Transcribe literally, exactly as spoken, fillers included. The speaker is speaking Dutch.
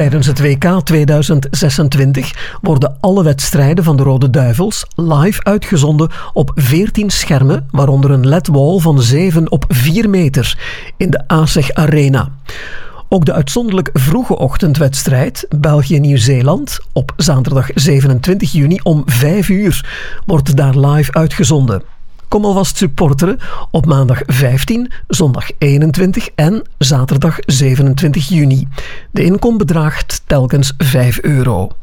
Tijdens het W K tweeduizend zesentwintig worden alle wedstrijden van de Rode Duivels live uitgezonden op veertien schermen, waaronder een L E D-wall van zeven op vier meter in de A S E G Arena. Ook de uitzonderlijk vroege ochtendwedstrijd België-Nieuw-Zeeland op zaterdag zevenentwintig juni om vijf uur wordt daar live uitgezonden. Kom alvast supporteren op maandag vijftien, zondag eenentwintig en zaterdag zevenentwintig juni. De inkom bedraagt telkens vijf euro.